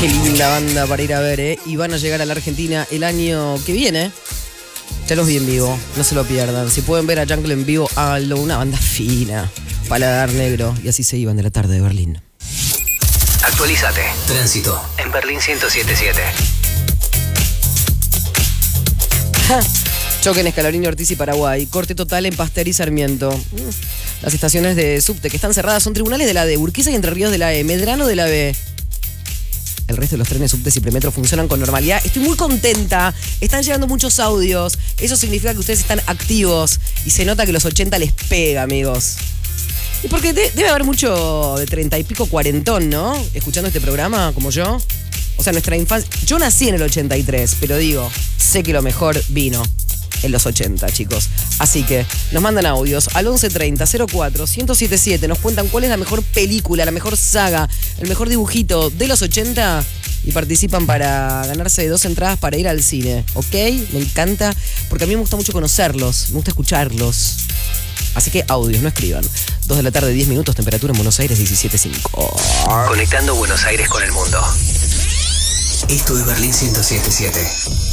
Qué linda banda para ir a ver, ¿eh? Y van a llegar a la Argentina el año que viene. Ya los vi en vivo, no se lo pierdan. Si pueden ver a Jungle en vivo, háganlo. Una banda fina, paladar negro. Y así se iban de la tarde de Berlín. Actualízate. Tránsito en Berlín 107.7. Choque en Escalabrino, Ortiz y Paraguay. Corte total en Pasteur y Sarmiento. Las estaciones de subte que están cerradas son Tribunales de la D, Urquiza y Entre Ríos de la E, Medrano de la B. El resto de los trenes, subtes y premetro funcionan con normalidad. Estoy muy contenta. Están llegando muchos audios. Eso significa que ustedes están activos. Y se nota que los 80 les pega, amigos. Y porque debe haber mucho de 30 y pico cuarentón, ¿no? Escuchando este programa, como yo. O sea, nuestra infancia... Yo nací en el 83, pero digo, sé que lo mejor vino en los 80, chicos. Así que nos mandan audios al 1130 04 1077. Nos cuentan cuál es la mejor película, la mejor saga, el mejor dibujito de los 80 y participan para ganarse 2 entradas para ir al cine. ¿Ok? Me encanta, porque a mí me gusta mucho conocerlos, me gusta escucharlos. Así que audios, no escriban. 2 de la tarde, 10 minutos, temperatura en Buenos Aires 17.5. Conectando Buenos Aires con el mundo. Esto es Berlín 107.7.